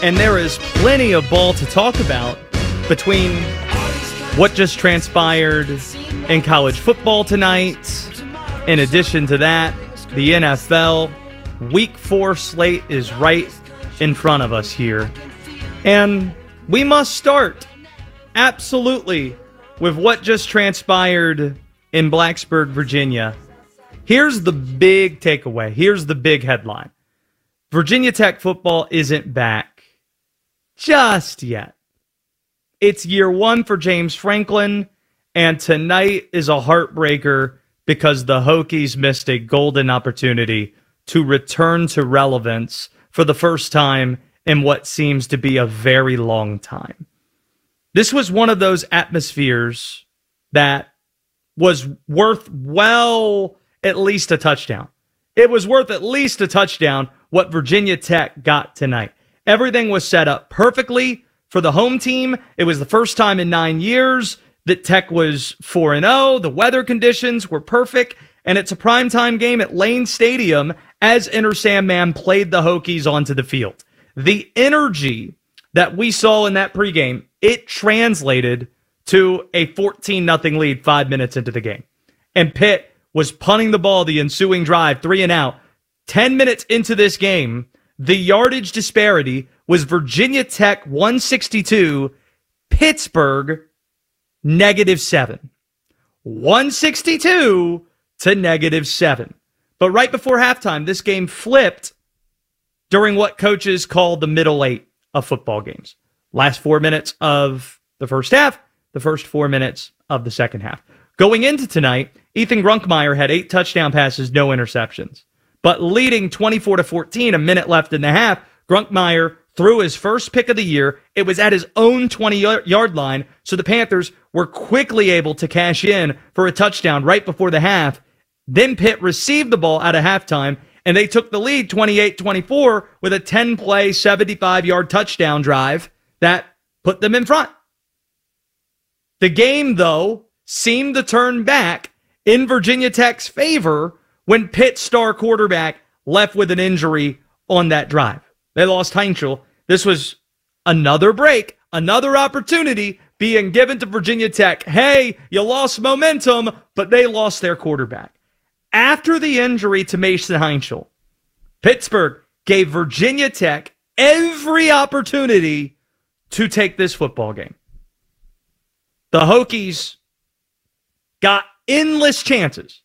And there is plenty of ball to talk about between what just transpired in college football tonight. In addition to that, the NFL Week 4 slate is right in front of us here. And we must start, absolutely, with what just transpired in Blacksburg, Virginia. Here's the big takeaway. Here's the big headline. Virginia Tech football isn't back just yet. It's year one for James Franklin, and tonight is a heartbreaker because the Hokies missed a golden opportunity to return to relevance for the first time in what seems to be a very long time. This was one of those atmospheres that was worth, at least a touchdown. It was worth at least a touchdown what Virginia Tech got tonight. Everything was set up perfectly for the home team. It was the first time in 9 years that Tech was 4-0. The weather conditions were perfect, and it's a primetime game at Lane Stadium as Enter Sandman played the Hokies onto the field. The energy that we saw in that pregame, it translated to a 14-0 lead 5 minutes into the game. And Pitt was punting the ball the ensuing drive, 3 and out. 10 minutes into this game, the yardage disparity was Virginia Tech 162, Pittsburgh -7. 162 to -7. But right before halftime, this game flipped during what coaches call the middle eight of football games. Last 4 minutes of the first half, the first 4 minutes of the second half. Going into tonight, Ethan Grunkmeyer had 8 touchdown passes, no interceptions. But leading 24-14, a minute left in the half, Grunkmeyer threw his first pick of the year. It was at his own 20-yard line, so the Panthers were quickly able to cash in for a touchdown right before the half. Then Pitt received the ball out of halftime, and they took the lead 28-24 with a 10-play, 75-yard touchdown drive that put them in front. The game, though, seemed to turn back in Virginia Tech's favor when Pitt's star quarterback left with an injury on that drive. They lost Heinzel. This was another break, another opportunity being given to Virginia Tech. Hey, you lost momentum, but they lost their quarterback. After the injury to Mason Heinzel, Pittsburgh gave Virginia Tech every opportunity to take this football game. The Hokies got endless chances.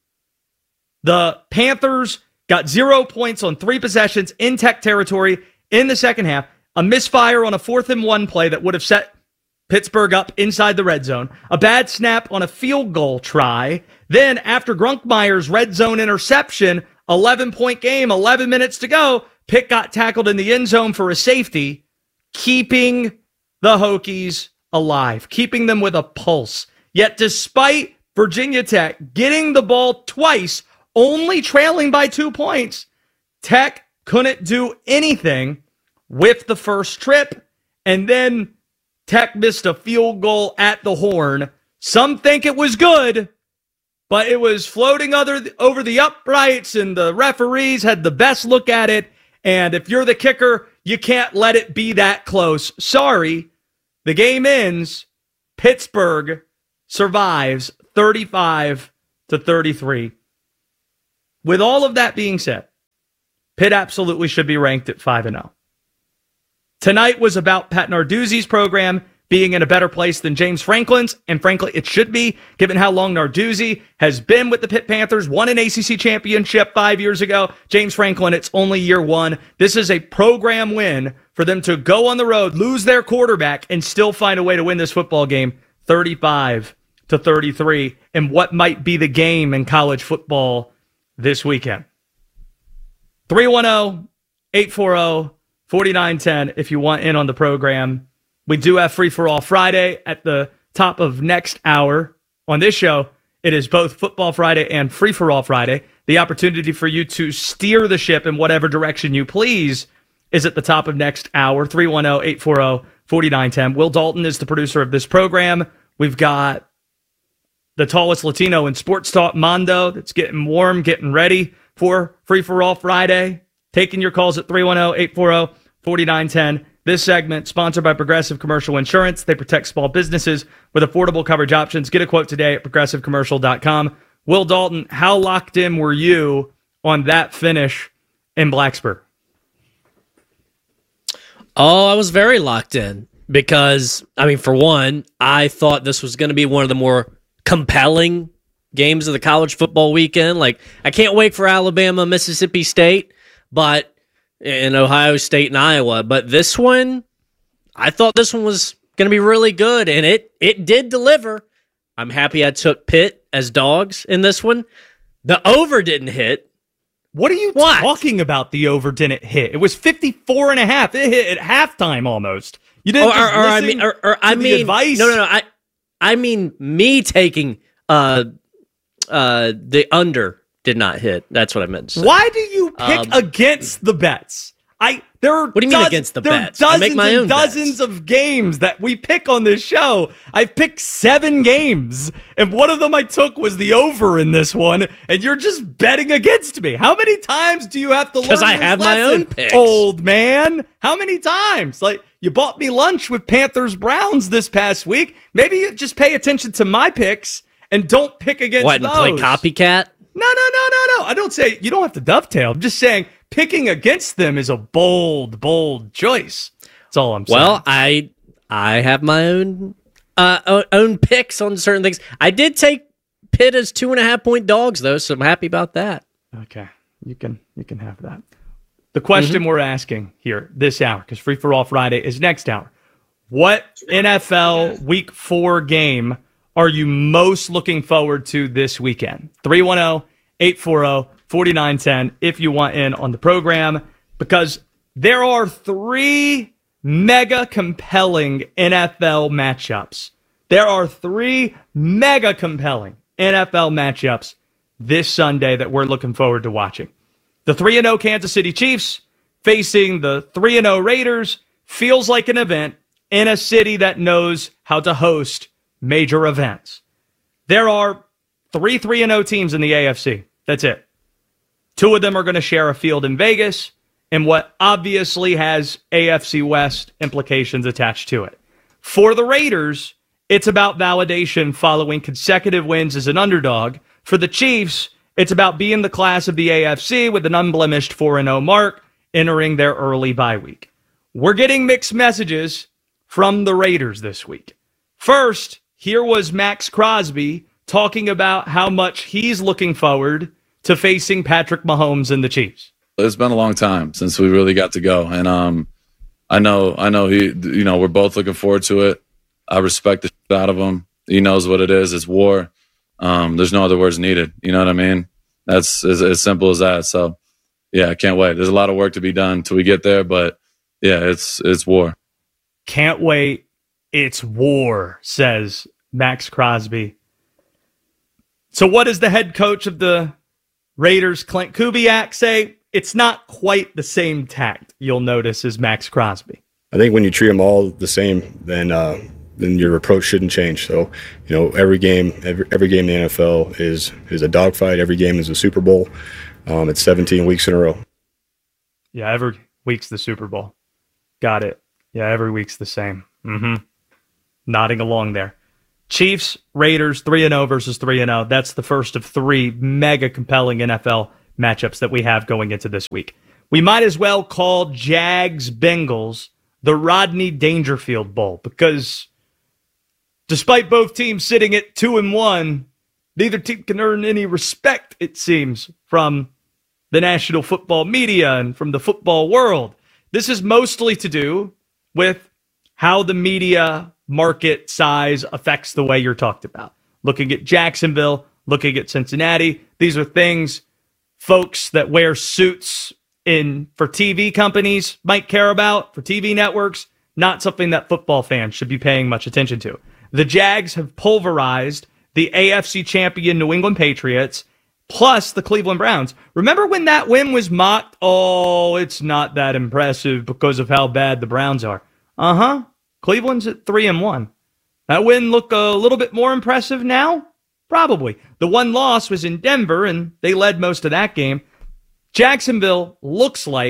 The Panthers got 0 points on 3 possessions in Tech territory in the second half. A misfire on a 4th-and-1 play that would have set Pittsburgh up inside the red zone. A bad snap on a field goal try. Then, after Grunkmeyer's red zone interception, 11-point game, 11 minutes to go, Pitt got tackled in the end zone for a safety, keeping the Hokies alive, keeping them with a pulse. Yet, despite Virginia Tech getting the ball twice, only trailing by 2 points, Tech couldn't do anything with the first trip, and then Tech missed a field goal at the horn. Some think it was good, but it was floating over the uprights, and the referees had the best look at it, and if you're the kicker, you can't let it be that close. Sorry, the game ends. Pittsburgh survives 35-33. With all of that being said, Pitt absolutely should be ranked at 5-0. Tonight was about Pat Narduzzi's program being in a better place than James Franklin's, and frankly, it should be, given how long Narduzzi has been with the Pitt Panthers, won an ACC championship 5 years ago. James Franklin, it's only year one. This is a program win for them to go on the road, lose their quarterback, and still find a way to win this football game 35-33, and what might be the game in college football this weekend. 310-840-4910 if you want in on the program. We do have Free For All Friday at the top of next hour. On this show, it is both Football Friday and Free For All Friday. The opportunity for you to steer the ship in whatever direction you please is at the top of next hour. 310-840-4910. Will Dalton is the producer of this program. We've got the tallest Latino in sports talk, Mondo, that's getting warm, getting ready for Free For All Friday. Taking your calls at 310-840-4910. 4910. This segment sponsored by Progressive Commercial Insurance. They protect small businesses with affordable coverage options. Get a quote today at progressivecommercial.com. Will Dalton, how locked in were you on that finish in Blacksburg? Oh, I was very locked in because, for one, I thought this was going to be one of the more compelling games of the college football weekend. Like, I can't wait for Alabama, Mississippi State, but in Ohio State and Iowa. But this one, I thought this one was going to be really good, and it did deliver. I'm happy I took Pitt as dogs in this one. The over didn't hit. What are you talking about? The over didn't hit. It was 54.5. It hit at halftime almost. You didn't advice? No. I mean me taking the under did not hit. That's what I meant to say. Why do you pick against the bets? What do you mean against the bets? I make my own dozens of games that we pick on this show. I've picked 7 games, and one of them I took was the over in this one, and you're just betting against me. How many times do you have to learn this lesson? Because I have my own picks. Old man. How many times? Like, you bought me lunch with Panthers-Browns this past week. Maybe you just pay attention to my picks and don't pick against those. And play copycat? No. I don't say you don't have to dovetail. I'm just saying picking against them is a bold choice. That's all I'm saying. Well, I have my own picks on certain things. I did take Pitt as 2.5-point dogs, though, so I'm happy about that. Okay, you can have that. The question we're asking here this hour, because Free for All Friday is next hour. What NFL Week 4 game are you most looking forward to this weekend? 310-840-4910 if you want in on the program, because there are 3 mega compelling NFL matchups. There are 3 mega compelling NFL matchups this Sunday that we're looking forward to watching. The 3-0 Kansas City Chiefs facing the 3-0 Raiders feels like an event in a city that knows how to host major events. There are 3 3-0 teams in the AFC. That's it. 2 of them are going to share a field in Vegas, and what obviously has AFC West implications attached to it. For the Raiders, it's about validation following consecutive wins as an underdog. For the Chiefs, it's about being the class of the AFC with an unblemished 4-0 mark entering their early bye week. We're getting mixed messages from the Raiders this week. First, here was Max Crosby talking about how much he's looking forward to facing Patrick Mahomes and the Chiefs. It's been a long time since we really got to go, and I know he. We're both looking forward to it. I respect the shit out of him. He knows what it is. It's war. There's no other words needed. You know what I mean? That's as simple as that. So, yeah, I can't wait. There's a lot of work to be done till we get there, but yeah, it's war. Can't wait. It's war, says Max Crosby. So what does the head coach of the Raiders, Clint Kubiak, say? It's not quite the same tact, you'll notice, as Max Crosby. I think when you treat them all the same, then your approach shouldn't change. So, every game in the NFL is a dogfight. Every game is a Super Bowl. It's 17 weeks in a row. Yeah, every week's the Super Bowl. Got it. Yeah, every week's the same. Nodding along there. Chiefs, Raiders, 3-0 versus 3-0. That's the first of 3 mega compelling NFL matchups that we have going into this week. We might as well call Jags-Bengals the Rodney Dangerfield Bowl, because despite both teams sitting at 2-1, neither team can earn any respect, it seems, from the national football media and from the football world. This is mostly to do with how the media market size affects the way you're talked about. Looking at Jacksonville, looking at Cincinnati, these are things folks that wear suits for TV companies might care about, for TV networks, not something that football fans should be paying much attention to. The Jags have pulverized the AFC champion New England Patriots, plus the Cleveland Browns. Remember when that win was mocked? Oh, it's not that impressive because of how bad the Browns are. Cleveland's at 3-1. That win look a little bit more impressive now? Probably. The one loss was in Denver, and they led most of that game. Jacksonville looks like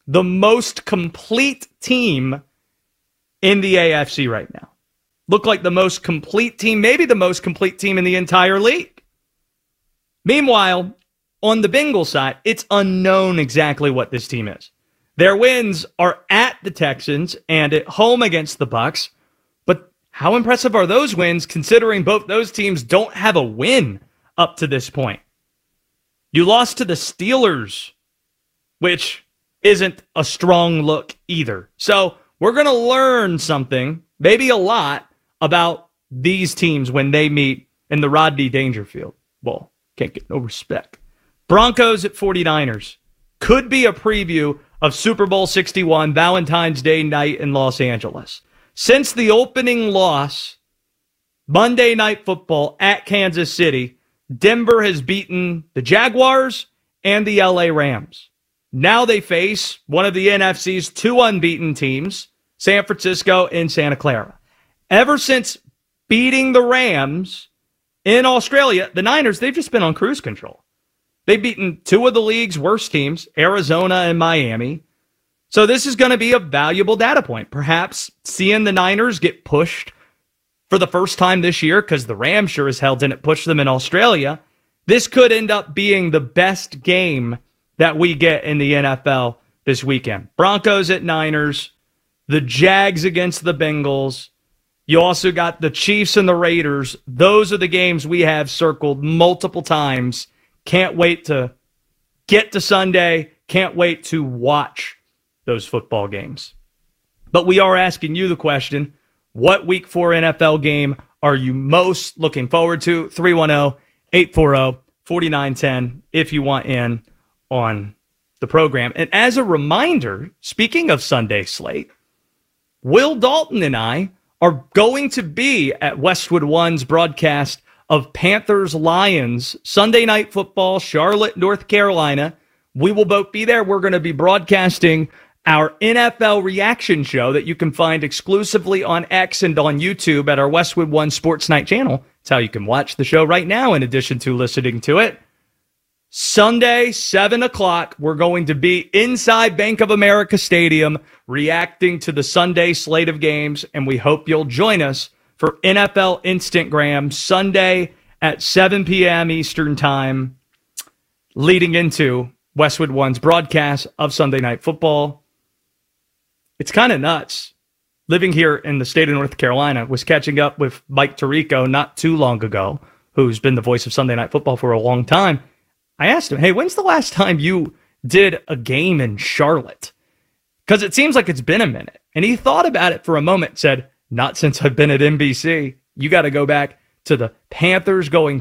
the most complete team in the AFC right now. Look like the most complete team, maybe the most complete team in the entire league. Meanwhile, on the Bengals side, it's unknown exactly what this team is. Their wins are at the Texans and at home against the Bucs. But how impressive are those wins considering both those teams don't have a win up to this point? You lost to the Steelers, which isn't a strong look either. So we're going to learn something, maybe a lot, about these teams when they meet in the Rodney Dangerfield Bowl. Can't get no respect. Broncos at 49ers. Could be a preview of Super Bowl 61, Valentine's Day night in Los Angeles. Since the opening loss, Monday Night Football at Kansas City, Denver has beaten the Jaguars and the LA Rams. Now they face one of the NFC's two unbeaten teams, San Francisco and Santa Clara. Ever since beating the Rams in Australia, the Niners, they've just been on cruise control. They've beaten two of the league's worst teams, Arizona and Miami. So this is going to be a valuable data point. Perhaps seeing the Niners get pushed for the first time this year, because the Rams sure as hell didn't push them in Australia. This could end up being the best game that we get in the NFL this weekend. Broncos at Niners, the Jags against the Bengals. You also got the Chiefs and the Raiders. Those are the games we have circled multiple times. Can't wait to get to Sunday. Can't wait to watch those football games. But we are asking you the question, what Week 4 NFL game are you most looking forward to? 310-840-4910 if you want in on the program. And as a reminder, speaking of Sunday slate, Will Dalton and I are going to be at Westwood One's broadcast of Panthers-Lions, Sunday Night Football, Charlotte, North Carolina. We will both be there. We're going to be broadcasting our NFL reaction show that you can find exclusively on X and on YouTube at our Westwood One Sports Night channel. It's how you can watch the show right now in addition to listening to it. Sunday, 7 o'clock, we're going to be inside Bank of America Stadium reacting to the Sunday slate of games, and we hope you'll join us for NFL Instagram Sunday at 7 p.m. Eastern Time, leading into Westwood One's broadcast of Sunday Night Football. It's kind of nuts. Living here in the state of North Carolina, was catching up with Mike Tirico not too long ago, who's been the voice of Sunday Night Football for a long time. I asked him, hey, when's the last time you did a game in Charlotte? Because it seems like it's been a minute. And he thought about it for a moment, said, not since I've been at NBC. You got to go back to the Panthers going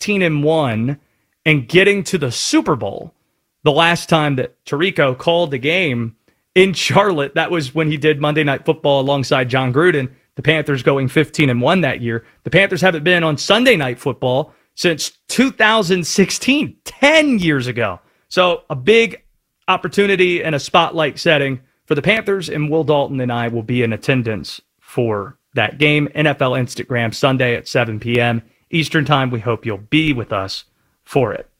15-1 and getting to the Super Bowl. The last time that Tirico called the game in Charlotte, that was when he did Monday Night Football alongside John Gruden. The Panthers going 15-1 that year. The Panthers haven't been on Sunday Night Football since 2016, 10 years ago. So a big opportunity and a spotlight setting for the Panthers, and Will Dalton and I will be in attendance for that game. NFL Instagram Sunday at 7 p.m. Eastern Time. We hope you'll be with us for it.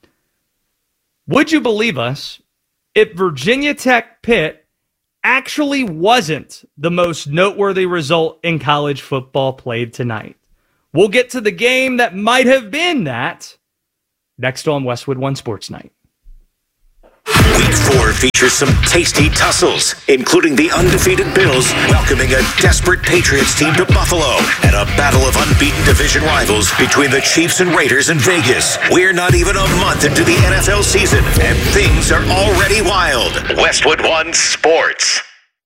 Would you believe us if Virginia Tech Pitt actually wasn't the most noteworthy result in college football played tonight? We'll get to the game that might have been that next on Westwood One Sports Night. Week 4 features some tasty tussles, including the undefeated Bills welcoming a desperate Patriots team to Buffalo and a battle of unbeaten division rivals between the Chiefs and Raiders in Vegas. We're not even a month into the NFL season, and things are already wild. Westwood One Sports.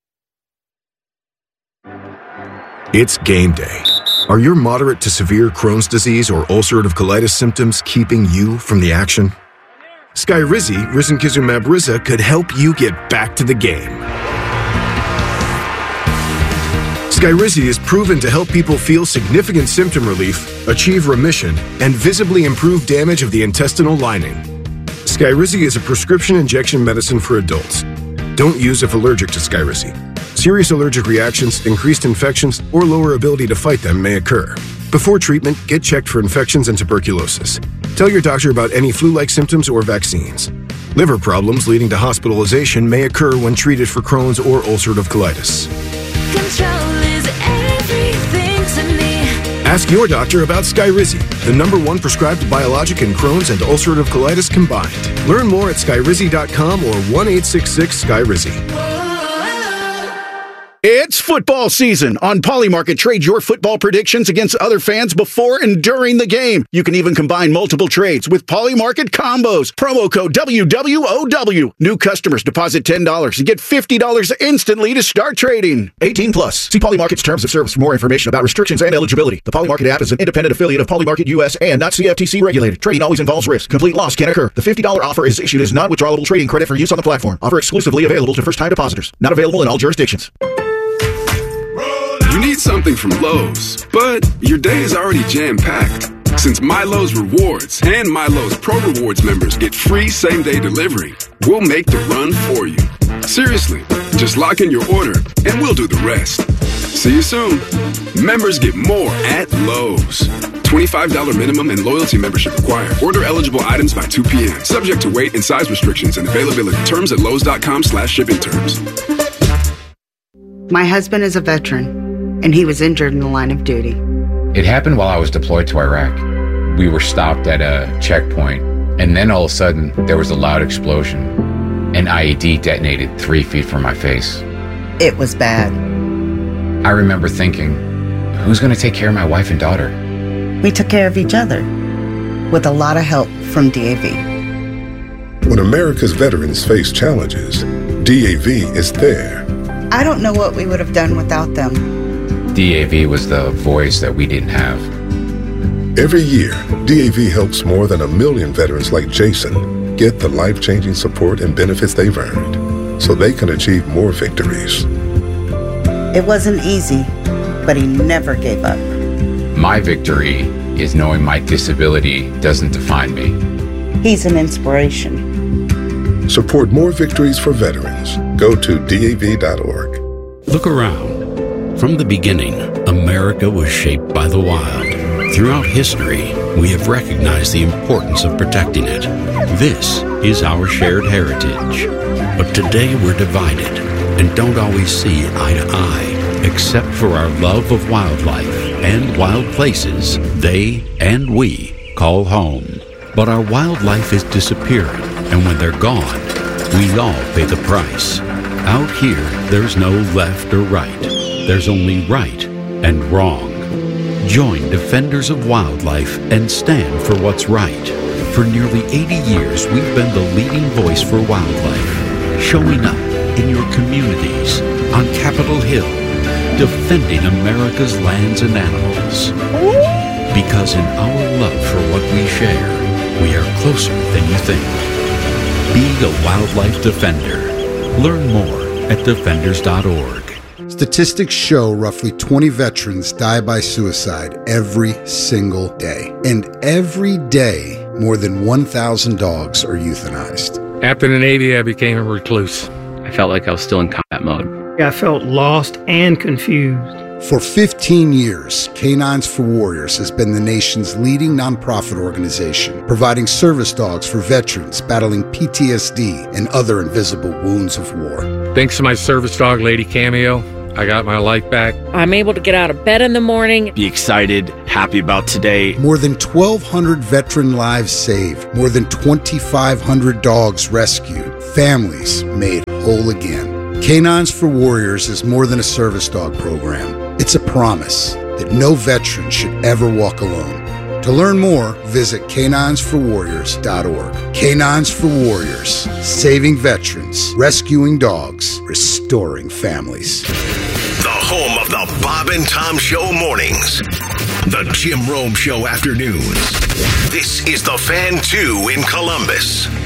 It's game day. Are your moderate to severe Crohn's disease or ulcerative colitis symptoms keeping you from the action? Skyrizi, risankizumab Riza, could help you get back to the game. Skyrizi is proven to help people feel significant symptom relief, achieve remission, and visibly improve damage of the intestinal lining. Skyrizi is a prescription injection medicine for adults. Don't use if allergic to Skyrizi. Serious allergic reactions, increased infections, or lower ability to fight them may occur. Before treatment, get checked for infections and tuberculosis. Tell your doctor about any flu-like symptoms or vaccines. Liver problems leading to hospitalization may occur when treated for Crohn's or ulcerative colitis. Control is everything to me. Ask your doctor about Skyrizi, the #1 prescribed biologic in Crohn's and ulcerative colitis combined. Learn more at skyrizi.com or 1-866-SKYRIZI. It's football season. On Polymarket, trade your football predictions against other fans before and during the game. You can even combine multiple trades with Polymarket combos. Promo code WWOW. New customers deposit $10 and get $50 instantly to start trading. 18 plus. See Polymarket's terms of service for more information about restrictions and eligibility. The Polymarket app is an independent affiliate of Polymarket US and not CFTC regulated. Trading always involves risk. Complete loss can occur. The $50 offer is issued as non-withdrawable trading credit for use on the platform. Offer exclusively available to first-time depositors. Not available in all jurisdictions. You need something from Lowe's, but your day is already jam-packed. Since MyLowe's Rewards and MyLowe's Pro Rewards members get free same-day delivery, we'll make the run for you. Seriously, just lock in your order and we'll do the rest. See you soon. Members get more at Lowe's. $25 minimum and loyalty membership required. Order eligible items by 2 p.m. Subject to weight and size restrictions and availability. Terms at lowes.com/shipping terms. My husband is a veteran, and he was injured in the line of duty. It happened while I was deployed to Iraq. We were stopped at a checkpoint, and then all of a sudden, there was a loud explosion. An IED detonated 3 feet from my face. It was bad. I remember thinking, who's going to take care of my wife and daughter? We took care of each other, with a lot of help from DAV. When America's veterans face challenges, DAV is there. I don't know what we would have done without them. DAV was the voice that we didn't have. Every year, DAV helps more than 1 million veterans like Jason get the life-changing support and benefits they've earned so they can achieve more victories. It wasn't easy, but he never gave up. My victory is knowing my disability doesn't define me. He's an inspiration. Support more victories for veterans. Go to DAV.org. Look around. From the beginning, America was shaped by the wild. Throughout history, we have recognized the importance of protecting it. This is our shared heritage. But today we're divided and don't always see eye to eye, except for our love of wildlife and wild places they and we call home. But our wildlife is disappearing, and when they're gone, we all pay the price. Out here, there's no left or right. There's only right and wrong. Join Defenders of Wildlife and stand for what's right. For nearly 80 years, we've been the leading voice for wildlife, showing up in your communities, on Capitol Hill, defending America's lands and animals. Because in our love for what we share, we are closer than you think. Be a wildlife defender. Learn more at defenders.org. Statistics show roughly 20 veterans die by suicide every single day. And every day, more than 1,000 dogs are euthanized. After the Navy, I became a recluse. I felt like I was still in combat mode. I felt lost and confused. For 15 years, Canines for Warriors has been the nation's leading nonprofit organization, providing service dogs for veterans battling PTSD and other invisible wounds of war. Thanks to my service dog, Lady Cameo, I got my life back. I'm able to get out of bed in the morning. Be excited, happy about today. More than 1,200 veteran lives saved. More than 2,500 dogs rescued. Families made whole again. Canines for Warriors is more than a service dog program. It's a promise that no veteran should ever walk alone. To learn more, visit caninesforwarriors.org. Canines for Warriors, saving veterans, rescuing dogs, restoring families. The home of the Bob and Tom Show mornings. The Jim Rome Show afternoons. This is The Fan 2 in Columbus.